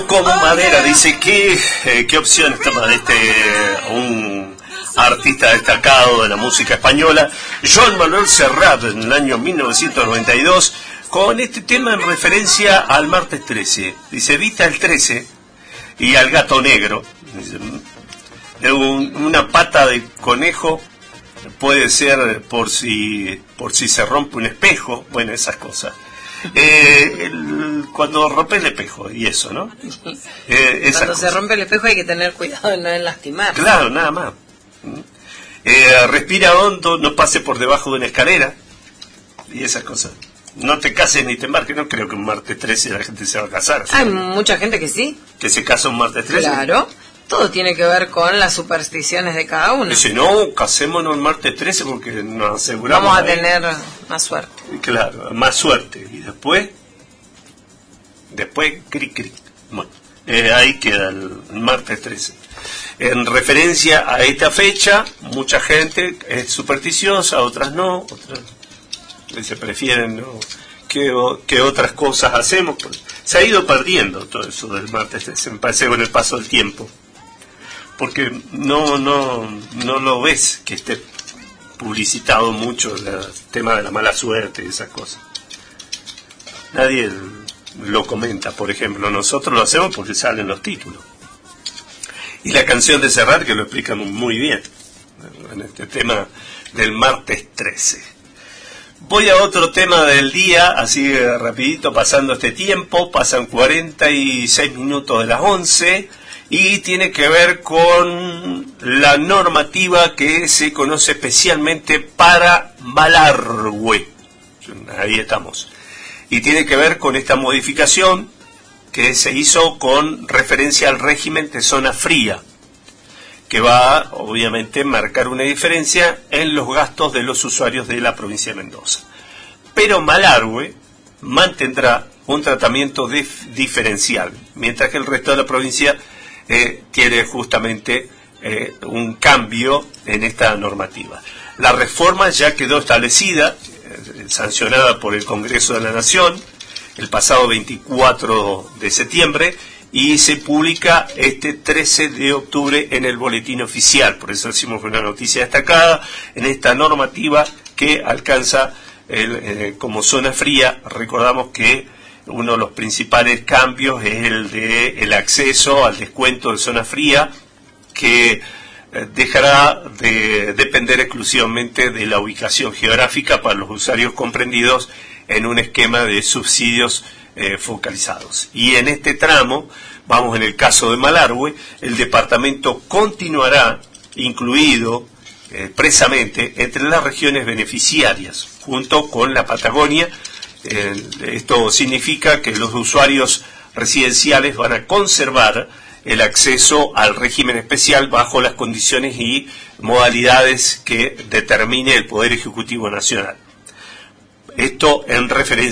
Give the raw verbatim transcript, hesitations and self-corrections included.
Con Madera dice que eh, qué opción toma de este un artista destacado de la música española, Joan Manuel Serrat, en el año mil novecientos noventa y dos, con este tema en referencia al martes trece. Dice, vista el trece y al gato negro. Dice, un, una pata de conejo puede ser por si por si se rompe un espejo, bueno, esas cosas. Eh, el, cuando rompe el espejo y eso, ¿no? Eh, cuando cosa. se rompe el espejo hay que tener cuidado de no lastimar. Claro, nada más. Eh, respira hondo, no pase por debajo de una escalera y esas cosas. No te cases ni te embarques. No creo que un martes trece la gente se va a casar. Hay mucha gente que sí. Que se casa un martes trece. Claro. Todo tiene que ver con las supersticiones de cada uno. Dice, no, casémonos el martes trece porque nos aseguramos. Vamos a ahí tener más suerte. Claro, más suerte. Y después, después, cric, cric. Bueno, eh, ahí queda el, el martes trece. En referencia a esta fecha, mucha gente es supersticiosa, otras no, otras se prefieren, ¿no? ¿Qué, qué otras cosas hacemos? Pues, se ha ido perdiendo todo eso del martes trece, me parece, con el paso del tiempo. Porque no no no lo ves que esté publicitado mucho el tema de la mala suerte y esas cosas. Nadie lo comenta, por ejemplo. Nosotros lo hacemos porque salen los títulos. Y la canción de Serrat que lo explica muy bien en este tema del martes trece. Voy a otro tema del día, así rapidito, pasando este tiempo. Pasan cuarenta y seis minutos de las once. Y tiene que ver con la normativa que se conoce especialmente para Malargüe. Ahí estamos. Y tiene que ver con esta modificación que se hizo con referencia al régimen de zona fría, que va, obviamente, a marcar una diferencia en los gastos de los usuarios de la provincia de Mendoza. Pero Malargüe mantendrá un tratamiento dif- diferencial, mientras que el resto de la provincia Eh, tiene justamente eh, un cambio en esta normativa. La reforma ya quedó establecida, eh, sancionada por el Congreso de la Nación el pasado veinticuatro de septiembre y se publica este trece de octubre en el boletín oficial. Por eso decimos que una noticia destacada en esta normativa que alcanza el, eh, como zona fría. Recordamos que uno de los principales cambios es el de el acceso al descuento de zona fría, que eh, dejará de depender exclusivamente de la ubicación geográfica para los usuarios comprendidos en un esquema de subsidios eh, focalizados. Y en este tramo, vamos en el caso de Malargüe, el departamento continuará incluido eh, expresamente entre las regiones beneficiarias, junto con la Patagonia. Eh, esto significa que los usuarios residenciales van a conservar el acceso al régimen especial bajo las condiciones y modalidades que determine el Poder Ejecutivo Nacional. Esto en referencia